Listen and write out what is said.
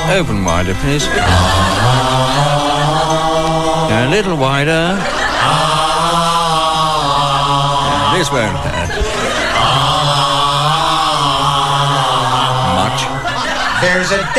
Open wider, please. A little wider. This won't hurt. Much. There's a